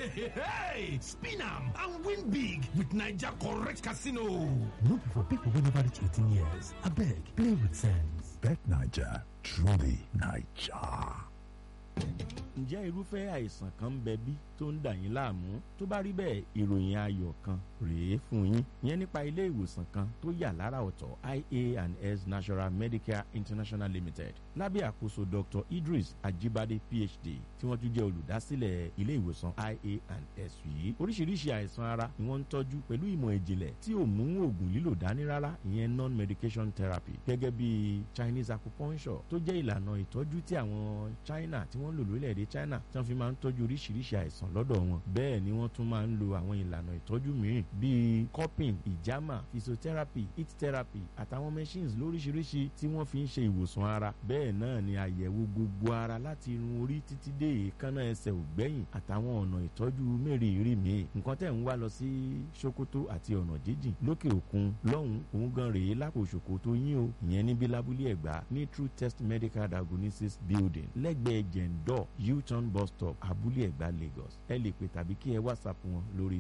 Hey, spin am and win big with Naija Correct Casino. No be for people wey never reach 18 years. Abeg, play with sense. Bet Naija, truly Naija. Ǹjẹ́ irúfẹ́ àìsàn kan ń bẹ bí tó ń dà yín láàmú? Tó bá rí bẹ́ẹ̀, ìròyìn ayọ̀ kan rèé fún yín. Ìyẹn nípa ilé ìwòsàn kan tó yà lára ọ̀tọ̀, IA&S National Medicare International Limited, lábẹ́ àkóso Dr. Idris Ajibade PhD, tí wọ́n tún jẹ́ olùdásílẹ̀ ilé ìwòsàn IA&S yìí. Oríṣiríṣi àìsàn ara ni wọ́n ń tọ́jú pẹ̀lú ìmọ̀ ìjìnlẹ̀ tí ò mú oògùn lílò dání rárá, ìyẹn non-medication therapy, gẹ́gẹ́ bí Chinese acupuncture tó jẹ́ ìlànà ìtọ́jú tí àwọn China tí wọ́n lò lórílẹ̀‐èdè China tí wọ́n fi máa ń tọ́jú oríṣiríṣi àìsàn lọ́dọ̀ wọn. Bẹ́ẹ̀ ni wọ́n tún máa ń lo àwọn ìlànà ìtọ́jú mìíràn bíi cupping, ìjàmà, physiotherapy, heat therapy àtàwọn machines lóríṣiríṣi tí wọ́n fi ń ṣe ìwòsàn ara. Bẹ́ẹ̀ náà ni àyẹ̀wò gbogbo ara láti irun orí títí dé èékánná ẹsẹ̀ ògbẹ́yìn àtàwọn ọ̀nà ìtọ́jú mẹ́rìírí míì. Nǹkan tẹ̀ ń wá lọ sí Sokoto àti ọ̀nà jíjìn lókè òkun lọ́hùn òun gan rèé lápò Sokoto yín o. Ìyẹn níbi lábúlé Ẹ̀gbá ní True Test Medical Diagnosis Building lẹ́gbẹ̀ẹ́ Jẹ̀ǹdọ̀ U-turn bus stop Abúlé Ẹ̀gbá Lagos. Ẹ lè pè tàbí kí ẹ WhatsApp wọn lórí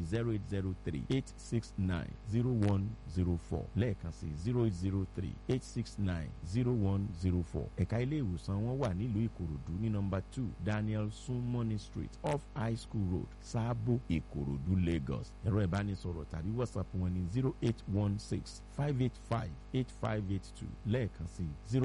0803-869-0104 lẹ́ẹ̀kan sí 0803-869-0104. Ẹ̀ka ilé ìwòsàn wọn wà nílùú Ìkòròdú ní nọ́mbà 2 Daniel Sumoni Street off High School Road, Sábó, Ìkòròdú, Lagos. Ẹ̀rọ ìbánisọ̀rọ̀ tàbí WhatsApp wọn ní 0816-585-8582 lẹ́ẹ̀kan sí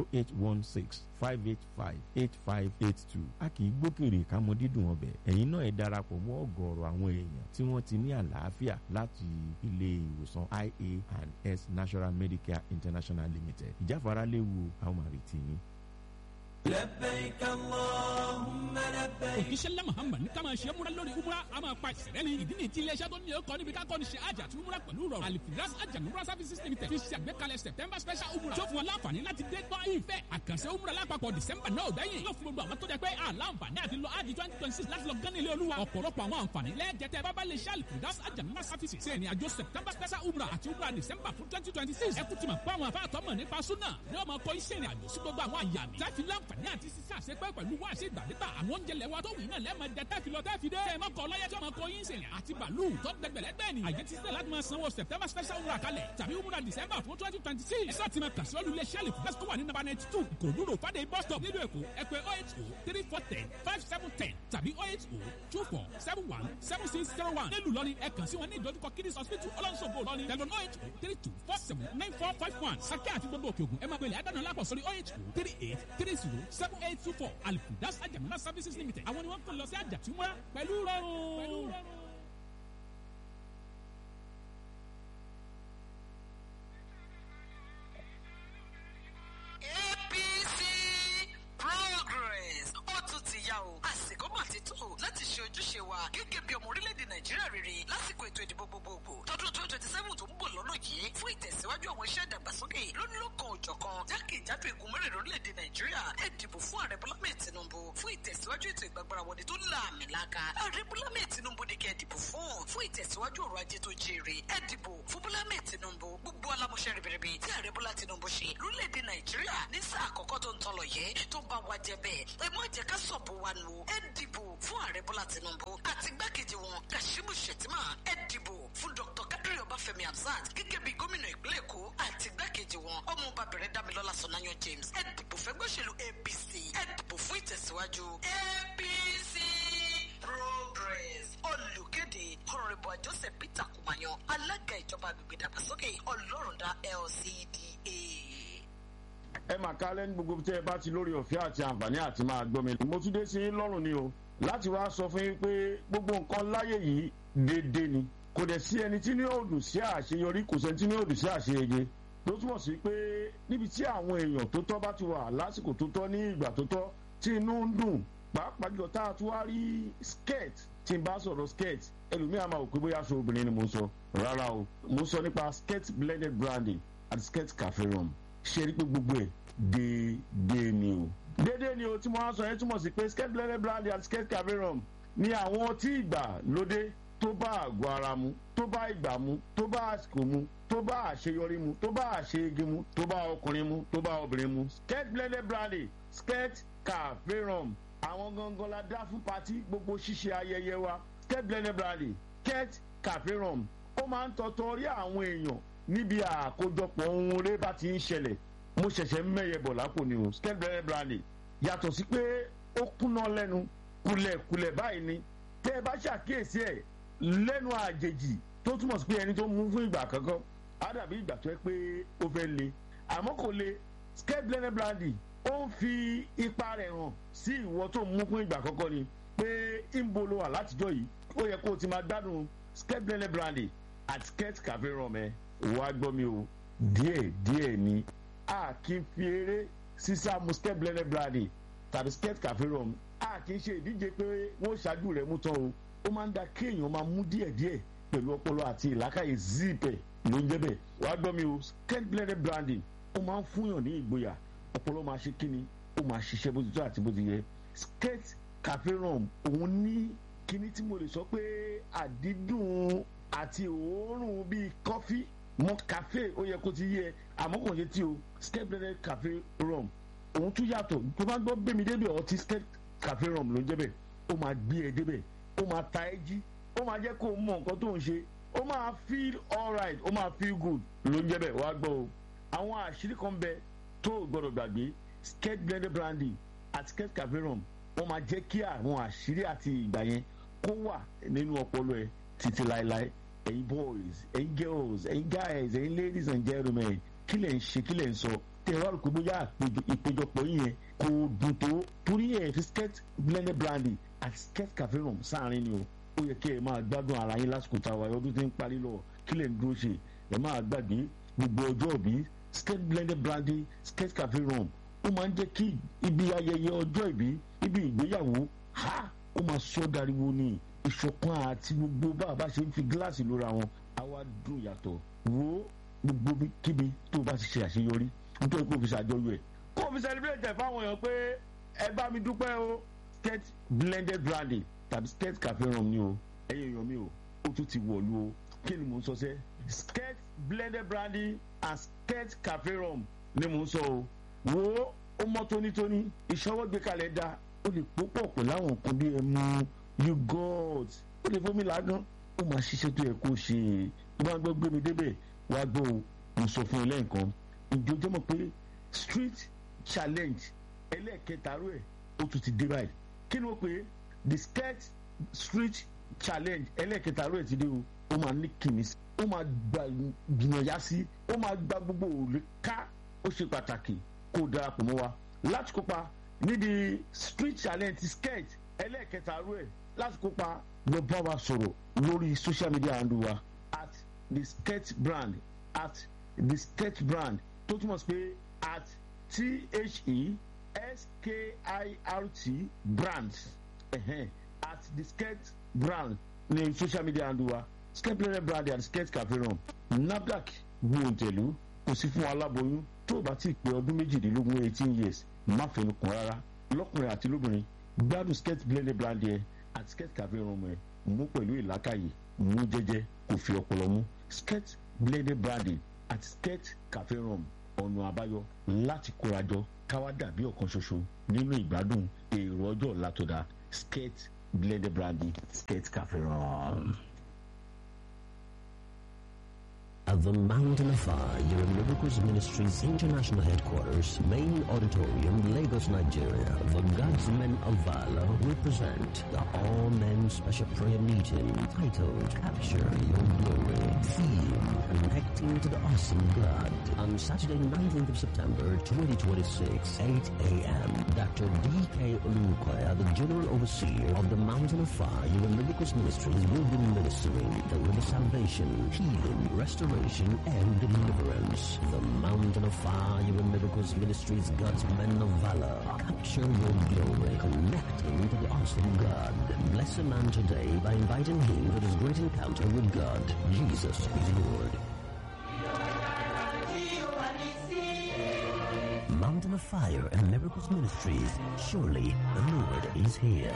0816-585-8582. A kì í gbókèrè kámọ́ dídùn ọbẹ̀. Ẹ̀yin náà ẹ darapọ̀ mọ́ ọ̀gọ̀ọ̀rọ̀ àwọn èèyàn tí wọ́n ti ní àlàáfíà láti ilé ìwòsàn IA&S National Medicare International Limited. Ìjáfara léwu àwọn àrètí yín. لبيك اللهم لبيك. òkìṣẹ́lẹ̀ Muhammad ní ká máa ṣe múra lórí umra a máa pa ìṣẹ̀lẹ̀ ní ìdí ní ti iléeṣẹ́ tó ní ọkọ̀ níbi ká kọ́ni ṣe àjà àti umra pẹ̀lú rọrùn. Al-Firdaus Hajj and Umrah Services Limited fi ṣe àgbékalẹ̀ September special umra tó fún wọn láǹfààní láti dé gbọ́ ìfẹ́ àkànṣe umra lápapọ̀ December náà gbẹ̀yìn yóò fún gbogbo àwọn tó jẹ́ pé àlàǹfààní àti lọ Hajj 2026 láti lọ gán ilé Olúwa. Ọ̀pọ̀lọpọ̀ àwọn àǹfààní lẹ́ẹ̀jẹ̀tẹ̀ bábá lè ṣe Al-Firdaus Hajj and Umrah Services ṣe ìrìn àjò September special umra àti umra December fún 2026. Ẹ kú ti mọ̀ pé àwọn afáàtọ́ mọ̀ nípa súnà ni wọ́n máa kọ́ iṣẹ́ ìrìn àjò sí gbogbo àwọn àyà mi. Láti láǹfààní àti sísá àṣepẹ́ pẹ̀lú wá sí ìgbàdégbà àwọn oúnjẹ lẹ́wà tó wù náà lẹ́ẹ̀ma jẹ tẹ́fi lọ tẹ́fi dé. Ṣé mọ́kọ ọlọ́yẹ tí wọ́n kọ yín sèyàn àti bàálù tó dẹgbẹ̀lẹ́gbẹ̀ ni. Àyè ti sílẹ̀ láti máa sanwó September special umrah kalẹ̀ tàbí umrah December fún 2026. Ẹ̀sọ́ ti máa kà sí olùlé sẹ́ẹ̀lì fúnfẹ́sì tó wà ní nàbà 92 Ìkòròdú road Fàdé bus stop nílùú Èkó. Ẹ pè 080-3410-5710 tàbí 080-2471-7601. Nílùú Ìlọrin ẹ kàn sí wọn ní ìdojúkọ Kidis Hospital Ọlọ́nṣogbo Ìlọrin. Tẹlifon 080-3247-9451. Sàkẹ́ àti gbogbo òkè ògùn ẹ máa gbélé àdánù lápọ̀ sórí 080-3830-7824. Al-Firdaus Hajj and Umrah Services Limited. Àwọn ni wọ́n kàn lọ sí àjàtúmọ̀ pẹ̀lú rọrùn. APC Progress ó tún ti yá o. Àsìkò mà ti tó láti ṣe ojúṣe wa gẹ́gẹ́ bí ọmọ orílẹ̀-èdè Nàìjíríà rere lásìkò ètò ìdìbò gbogbogbò tọdún 2027 tó ń bọ̀ lọ́nà yìí fún ìtẹ̀síwájú àwọn iṣẹ́ ìdàgbàsókè lónílọ́kan òjọ̀kan jákèjádò igun mẹ́rẹ̀ẹ̀rin orílẹ̀-èdè Nàìjíríà. Ẹ dìbò fún ààrẹ Bọ́lá Ahmed Tinubu fún ìtẹ̀síwájú ètò ìgbàgbára wọlé tó láàmìlaka. Ààrẹ Bọ́lá Ahmed Tinubu ni kẹ́ ẹ dìbò fún ìtẹ̀síwájú ọrọ̀ ajé tó jèrè. Ẹ dìbò fún Bọ́lá Ahmed Tinubu. Gbogbo alámọ̀ṣẹ́ ribiribi tí ààrẹ Bọ́lá Tinubu ṣe lórílẹ̀-èdè Nàìjíríà ní sáà àkọ́kọ́ tó ń tọ́lọ̀ yẹ tó bá wa jẹ bẹ́ẹ̀. Ẹ má jẹ́ ká sọ̀bù wa nù. Ẹ dìbò fún ààrẹ Bọ́lá Tinubu àti igbákejì wọn Kashimu Shettima. Ẹ dìbò fún Dr. Kadri Ọbáfẹ́mi Hamzat gẹ́gẹ́ bí gómìnà ìpínlẹ̀ Èkó àti igbákejì wọn ọmọọba bẹ̀rẹ̀ Dámilọ́lá Sọ̀nàyàn James. Ẹ dìbò fẹ́gbẹ́sẹ̀lú APC. Ẹ dìbò fún ìtẹ̀síwájú APC Progress. Olùkéde Honorable Joseph Peter Kumayan, alága ìjọba agbègbè ìdàgbàsókè Ọlọ́rundá LCDA. Ẹ máa kálẹ̀ ní gbogbo tẹ́ ẹ bá ti lórí ọ̀fẹ́ àti àǹfààní àti máa gbọ́ mi. Mo tún dé sí lọ́rùn ni o láti wá sọ fún yín pé gbogbo nǹkan láyé yìí déédéé ni. Kò dẹ̀ sí ẹni tí ní òdù sí àṣeyọrí, kò sẹ́ni tí ní òdù sí àṣeyege. Ló túmọ̀ sí pé níbi tí àwọn èèyàn tó tọ́ bá ti wà lásìkò tó tọ́ ní ìgbà tó tọ́ tí inú ń dùn pàápàá jùlọ tá a tún wá rí skirt tí n bá sọ̀rọ̀ skirt ẹlòmíà máa wò pé bóyá aṣọ obìnrin ni mo sọ rárá o mo sọ nípa skirt blended branding àti skirt cafe rum ṣe rí pé gbogbo ẹ̀ déédéé ni o déédéé ni o tí mo wá sọ yẹn túmọ̀ sí pé skirt blended branding àti skirt cafe rum ni àwọn ọtí ìgbàlódé tó bá àgọ́ ara mu tó bá ìgbà mu tó bá àsìkò mu tó bá àṣeyọrí mu tó bá àṣeyege mu tó bá ọkùnrin mu tó bá obìnrin mu skirt blended branding skirt cafe rum àwọn gangan la dá fún patí gbogbo ṣíṣe ayẹyẹ wa skate blended brandy ket cafe rum ó máa ń tọ́tọ́ rí àwọn èèyàn níbi àkójọpọ̀ ohun rẹ bá ti ń ṣẹlẹ̀ mo ṣẹ̀ṣẹ̀ ń mẹ́yẹ bọ̀ lápò ni o skate blended brandy yàtọ̀ sí pé ó kúnná lẹ́nu kulẹ̀kulẹ̀ báyìí ni tẹ́ ẹ bá ṣàkíyèsí ẹ̀ lẹ́nu àjèjì tó túmọ̀ sí pé ẹni tó mú fún ìgbà kankan á dàbí ìgbà tó yẹ pé ó fẹ́ le àmọ́ kò le skate blended brandy ó ń fi ipa rẹ̀ hàn sí ìwọ tó mú fún ìgbà kankan ni pé ìbò ló wà látijọ́ yìí ó yẹ kó o ti máa gbádùn skate blended brandy àti skate cafe rum ẹ wàá gbọ́ mi o díẹ̀ ni a kì í fi eré sísá mu skate blended brandy tàbí skate cafe rum a kì í ṣe ìdíje pé wọ́n ṣáájú rẹ̀ mú tán o ó máa ń da kéèyàn máa mú díẹ̀díẹ̀ pẹ̀lú ọpọlọ àti ìlàkàyè zipẹ̀ ló ń jẹ́ bẹ́ẹ̀ wàá gbọ́ mi o skate blended brandy ó máa ń fúnyàn ní ìgboyà ọpọlọ máa ṣe kíni ó máa ṣiṣẹ́ bó ti tó àti bó ti yẹ skate cafe rum òun ní kíní tí mo lè sọ pé àdídùn àti òórùn bíi kọfí mọ cafe ó yẹ kó ti yẹ àmọ́ kò yẹ tí o skate blended cafe rum òun tún yàtọ̀ tó bá gbọ́ bẹ́mi débẹ̀ ọtí skate cafe rum ló ń jẹ́ bẹ́ẹ̀ ó máa gbé ẹ débẹ̀ ó máa ta ẹ jí ó máa jẹ́ kó o mọ nǹkan tó ń ṣe ó máa feel alright ó máa feel good ló ń jẹ́ bẹ́ẹ̀ wá gbọ́ o àwọn àṣírí kan bẹ tó o gbọ́dọ̀ gbàgbé skate blended brandy àti skate cafe rum wọ́n máa jẹ́ kí àwọn àṣírí àti ìgbà yẹn kó wà nínú ọpọlọ ẹ títí láéláé ẹ̀yin boys ẹ̀yin girls ẹ̀yin guys ẹ̀yin ladies and gentlemen kí lẹ̀ ń ṣe kí lẹ̀ ń sọ tẹ̀ wá rò pé bóyá ìpéjọpọ̀ yìí yẹn kò dùn tó torí ẹ̀ fi skate blended brandy àti skate cafe rum sáàrin ni o ó yẹ kí ẹ máa gbádùn ara yín lásìkò táwa ọdún tí ń parí lọ kí lẹ̀ ń dúró ṣe ẹ máa gbàgbé gbogbo ọjọ́ òbí skate blended brandy skate cafe rum ó máa ń jẹ́ kí ibi ayẹyẹ ọjọ́ ìbí ibi ìgbéyàwó ó máa sọ dariwo ní ìṣọ̀kan àti gbogbo bá a bá ṣe ń fi gíláàsì lóra wọn àwa dùn yàtọ̀ wo gbogbo kíbi tó bá ti ṣe àṣeyọrí nítorí kó fi ṣàjọyọ̀ ẹ̀ kó fi celebrate fáwọn èèyàn pé ẹ bá mi dúpẹ́ o skate blended brandy tàbí skate cafe rum ni o ẹ̀yin èèyàn mi o ó tún ti wọ̀lú o kí ni mò ń sọ sẹ́ skate blended brandy and skate cafe rum ni mò ń sọ o wo ó mọ́ tónítóní ìṣọwọ́ gbé kalẹ̀ dá ó lè pòpọ̀ pẹ̀lú àwọn nǹkan bí ẹmu yogurt ó lè fómi lágán ó máa ṣiṣẹ́ tó yẹ kó ṣe tó bá ń gbọ́ gbé mi débẹ̀ wá gbọ́ o mo sọ fún ilé nǹkan ìjọjọ́ mọ̀ pé street challenge ẹlẹ́ẹ̀kẹta rú ẹ̀ ó tún ti dé báyìí kí ni wọ́n pè é the skate street challenge ẹlẹ́ẹ̀kẹta rú ẹ̀ ti dé o ó máa ní kìíní sí ó máa gbìyànjá sí ó máa gba gbogbo òòlù ká ó ṣe pàtàkì kó o darapọ̀ mọ́ wa láti kópa níbi street challenge ti skate ẹlẹ́ẹ̀kẹta rú ẹ̀ láti kópa lọ bá wa sọ̀rọ̀ lórí social media handle wa at the skate brand tó túmọ̀ sí pé at THESKIRT brand at the skate brand ní social media handle wa skate blended brand and skate cafe rum NAFDAC gbóǹtẹ̀lú kò sí fún aláboyún tó o bá ti pé ọdún méjìdínlógún 18 years má fẹnu kàn rárá lọ́kùnrin àti lóbìnrin gbádùn skate blended brand yẹn àti skate cafe rum ẹ mú pẹ̀lú ìlàkàyè mú jẹ́jẹ́ kò fi ọpọlọ mú skate blended brand àti skate cafe rum ọ̀nà àbáyọ láti kórajọ káwá dàbí ọ̀kan ṣoṣo nínú ìgbádùn èrò ọjọ́ ọ̀la tó dáa skate blended brand skate cafe rum. At the Mountain of Fire, your Miracles Ministries International Headquarters, Main Auditorium, Lagos, Nigeria, the God's Men of Valor will present the All Men Special Prayer Meeting titled Capture Your Glory. Theme, Connecting to the Awesome God. On Saturday, 19th of September, 2026, 8 a.m., Dr. D.K. Olukoya, the General Overseer of the Mountain of Fire, your Miracles Ministries, will be ministering the river salvation, healing, restoration, and deliverance. The Mountain of Fire and Miracles Ministries, God's Men of Valor. Capture your glory, connecting to the awesome God. Bless a man today by inviting him to this great encounter with God. Jesus is Lord. Mountain of Fire and Miracles Ministries. Surely the Lord is here.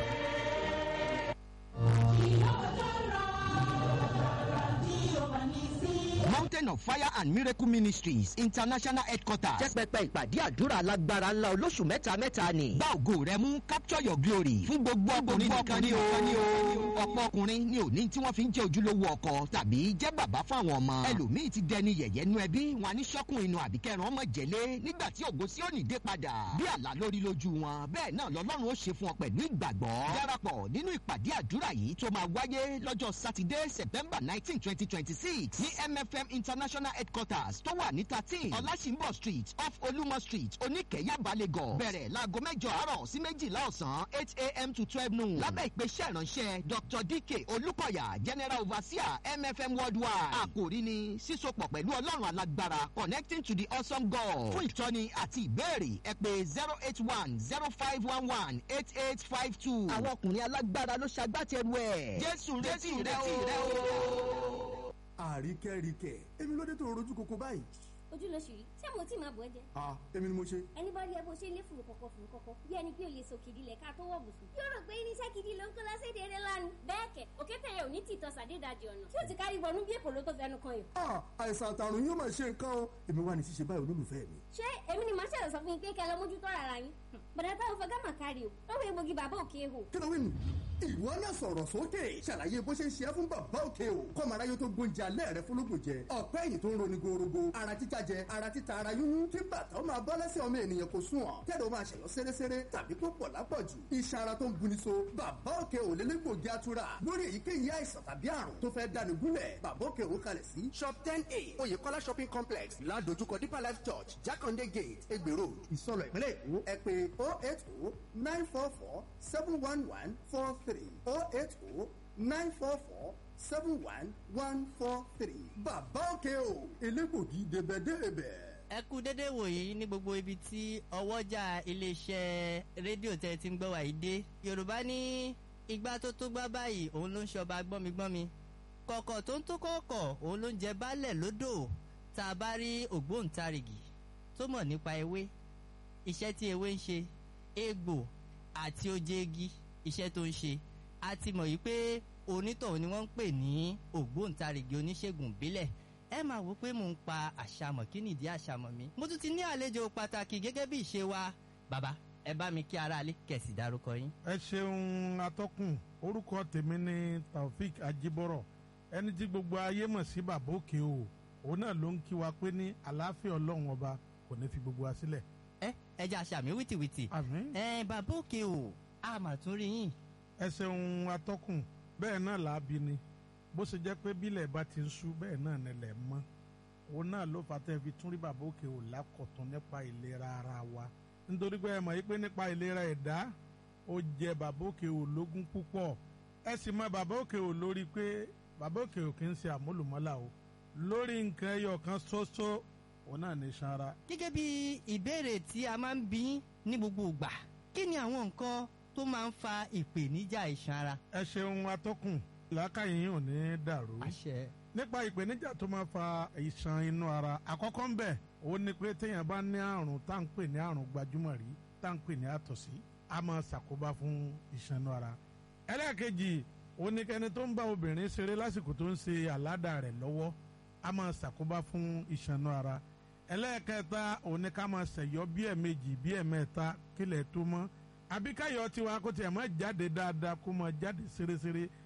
Mountain of Fire and Miracle Ministries International Headquarters. jẹ́ pẹpẹ ìpàdé àdúrà alágbára ńlá olóṣù mẹ́ta ni. bá ògo rẹ mú capture your glory. fún gbogbo ọkùnrin nìkan ni o. ọ̀pọ̀ ọkùnrin ni òní tí wọ́n fi ń jẹ́ ojúlówó ọkọ tàbí jẹ́ bàbá fáwọn ọmọ. ẹlòmíì ti dẹni yẹ̀yẹ́ nú ẹbí wọn ní sọ́kùn inú àbíkẹ́rùn ọmọ jẹ̀lé nígbà tí ògo Síónì dé padà. bí àlá lórí lójú wọn bẹ́ẹ̀ náà lọ́lọ́run ó ṣe fún ọ pẹ̀lú ìgbàgbọ́. darapọ̀ nínú ìpàdé àdúrà yìí tó máa wáyé lọ́jọ́ sátidé September 19, 2026 ní MFM International Headquarters tó wà ní 13 Ọlásìnbọ̀ Street off Olúmọ Street Oníkẹ̀yà Balẹ̀gọ̀. bẹ̀rẹ̀ láago 8 àárọ̀ sí 12 ọ̀sán 8 a.m. to 12 noon. lábẹ́ ìpèsè ìránṣẹ́ Dr. DK Olúkọ̀yà General Overseer MFM Worldwide. àkòrí ni sísopọ̀ pẹ̀lú Ọlọ́run alágbára connecting to the awesome God. fún ìtọ́ni àti ìbéèrè ẹ pè 081-0511-8852. àwọn ọkùnrin alágbára ló ṣagbátẹrù ẹ̀. Jésù retí rẹ o. àríkẹ́ríkẹ́ èmi ló dé tó rojú koko báyìí. ojú ló ṣì rí ṣé mo tí máa bọ̀ ẹ́ jẹ. èmi ni mo ṣe. ẹni bá rí ẹ bó ṣe lé fùrù kọ̀kọ̀ bí ẹni pé o lè sòkìdí lẹ̀ ká tó wọ̀ bùsùn. yóò rò pé irinṣẹ́ gidi ló ń kó lọ́sẹ̀dẹ̀ eré lánàá. bẹ́ẹ̀ kẹ̀ òkété yẹn ò ní tìtọ́ sàdédàjì ọ̀nà tí ó ti kárí wọnú bí èpò ló tó fẹnu kan yìí. àìsàn àtàrùn yóò máa ṣe nǹkan o èmi wà ní ṣíṣe báyìí olólùfẹ́ mi. ṣé èmi ni màá ṣẹlẹ̀ sọ fún yín pé kẹ́ lọ mójútó ara yín. bàdà táwọn fẹ́ gámà kárí o lọ́wọ́ egbògi bàbá òkè hò. kí ló wí nù. ìwọ náà sọ̀rọ̀ sókè ṣàlàyé bó ṣe ń ṣe é fún bàbá òkè o kọ́mọ aráyé tó gbóúnjẹ alẹ́ rẹ fúnlógún jẹ ọ̀pẹ́ ẹ̀yìn tó ń roni gorogo ara títa jẹ ara títa ara yúnyún kí bàtà ó máa bọ́ lẹ́sẹ̀ ọmọ ènìyàn kò sùn ọ̀ tẹ́lẹ̀ ó máa ṣẹ̀yọ́ sẹ́rẹ́sẹ́rẹ́ tàbí tó pọ̀ lápọ̀jù iṣan ara tó ń buni so bàbá òkè ò lélẹ́gbògi atura lórí èyíkéyìí àìsàn tàbí àrùn tó fẹ́ dáni gúnlẹ̀ bàbá òkè ò kalẹ̀ sí shop 10A Oyèkọ́lá shopping complex ládojúkọ Deeper Life Church Jákàndé gate Egbè Road Ìsọlọ̀ ìpínlẹ̀ Èkó ẹ pè 080-944-71143 080-944-71143 bàbá òkè o elégbògi débẹ̀débẹ̀. ẹ kú dédé wòyí ní gbogbo ibi tí ọwọ́jà iléeṣẹ́ rédíò tẹ́ ti ń gbọ́ wàyí dé. Yorùbá ní igbá tó tó gbá báyìí òun ló ń ṣọba gbọ́migbọ́mi kọ̀kọ̀ tó ń tó kọ̀ọ̀kọ̀ òun ló ń jẹ baálẹ̀ lódò. tá a bá rí ògbóǹtarìgì tó mọ̀ nípa ewé iṣẹ́ tí ewé ń ṣe egbò àti oje igi iṣẹ́ tó ń ṣe a ti mọ̀ yìí pé onítọ̀hún ni wọ́n ń pè ní ògbóǹtarìgì oníṣègùn ìbílẹ̀. ẹ máa wò pé mò ń pa àṣàmọ̀ kí nìdí àṣàmọ̀ mi. mo tún ti ní àlejò pàtàkì gẹ́gẹ́ bí ìṣe wa. bàbá ẹ bá mi kí aráalé kẹ̀sì dárúkọ yín. ẹ ṣeun atọ́kùn orúkọ tèmi ní Taofik Ajibọrọ ẹni tí gbogbo ayé mọ̀ sí bàbá òkè o òun náà ló ń kí wa pé ní àlàáfíà Ọlọ́run ọba kò ní fi gbogbo wa sílẹ̀. ẹ jẹ́ àṣàmì wìtìwìtì. àmín. bàbá òkè o a mà tún rí yín. ẹ ṣeun atọ́kùn bẹ́ẹ̀ náà làábi ni bó ṣe jẹ́ pé bílẹ̀ bá ti ń ṣú bẹ́ẹ̀ náà nílẹ̀ mọ́ òun náà ló fà tẹ́ fi tún rí bàbá òkè ò lákọ̀tún nípa ìlera ara wa nítorí pé ẹ mọ̀ yí pé nípa ìlera ẹ̀dá ó jẹ bàbá òkè ò lógún púpọ̀ ẹ sì mọ bàbá òkè ò lórí pé bàbá òkè ò kì í ṣe àmúlùmọ́là o lórí nǹkan ẹyọ kan ṣoṣo òun náà ní sanra. gẹ́gẹ́ bí ìbéèrè tí a máa ń bí ní gbogbo ìgbà kí ni àwọn nǹkan tó máa ń fa ìpèníjà iṣan ara. ẹ ṣeun atọ́kùn làákàyè yìí ò ní dàrú. àṣẹ. nípa ìpèníjà tó máa fa iṣan inú ara àkọ́kọ́ ń bẹ̀ ó ní pé téèyàn bá ní àrùn tá à ń pè ní àrùn gbajúmọ̀ rí tá à ń pè ní àtọ̀sí a máa ṣàkóbá fún iṣan inú ara. ẹlẹ́ẹ̀kejì ó ní kẹ́ni tó ń bá obìnrin ṣeré lásìkò tó ń ṣe àládà rẹ̀ lọ́wọ́ a máa ṣàkóbá fún iṣan inú ara. ẹlẹ́ẹ̀kẹta ó ní ká máa ṣẹ̀yọ́ bí ẹ̀ẹ̀mejì bí ẹ̀ẹ̀mẹ́ta kílẹ̀ tó mọ́ àbí káyọ̀ tiwa kó tiẹ̀ máa jáde dáadáa kó máa jáde ṣeréṣeré